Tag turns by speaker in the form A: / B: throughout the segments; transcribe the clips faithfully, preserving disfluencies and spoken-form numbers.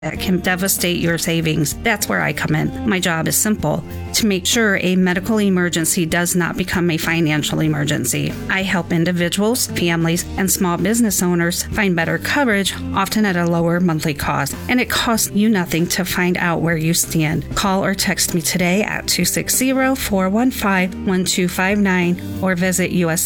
A: that can devastate your savings. That's where I come in. My job is simple: to make sure a medical emergency does not become a financial emergency. I help individuals, families, and small business owners find better coverage, often at a lower monthly cost. And it costs you nothing to find out where you stand. Call or text me today at two six zero, four one five, one two five nine or visit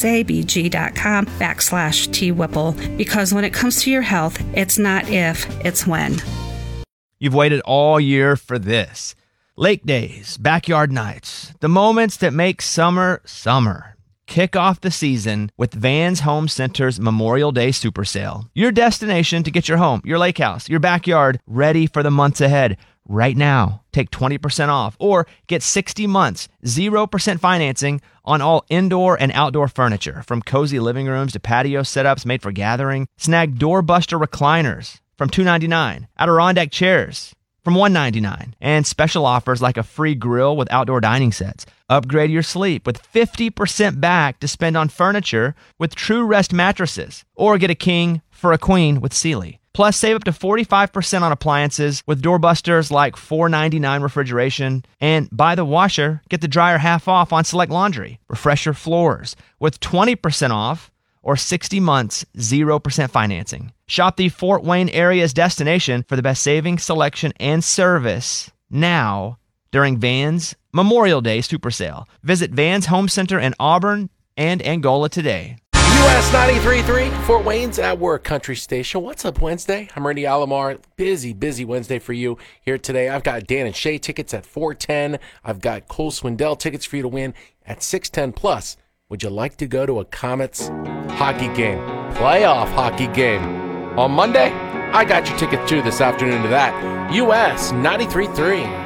A: usabg.com backslash T-Whipple. Because when it comes to your health, it's not if, it's when.
B: You've waited all year for this. Lake days, backyard nights, the moments that make summer, summer. Kick off the season with Vans Home Center's Memorial Day Super Sale. Your destination to get your home, your lake house, your backyard ready for the months ahead. Right now, take twenty percent off or get sixty months, zero percent financing on all indoor and outdoor furniture, from cozy living rooms to patio setups made for gathering. Snag doorbuster recliners from two ninety-nine, Adirondack chairs from one ninety-nine, and special offers like a free grill with outdoor dining sets. Upgrade your sleep with fifty percent back to spend on furniture with True Rest mattresses, or get a king for a queen with Sealy. Plus, save up to forty-five percent on appliances with doorbusters like four ninety-nine refrigeration. And buy the washer, get the dryer half off on select laundry. Refresh your floors with twenty percent off or sixty months, zero percent financing. Shop the Fort Wayne area's destination for the best savings, selection, and service now during Vans Memorial Day Super Sale. Visit Vans Home Center in Auburn and Angola today.
C: U S ninety-three point three, Fort Wayne's at Work Country Station. What's up Wednesday? I'm Randy Alomar. Busy, busy Wednesday for you here today. I've got Dan and Shay tickets at four ten. I've got Cole Swindell tickets for you to win at six ten plus. Would you like to go to a Comets hockey game, playoff hockey game on Monday? I got your ticket too this afternoon to that. U S ninety-three point three.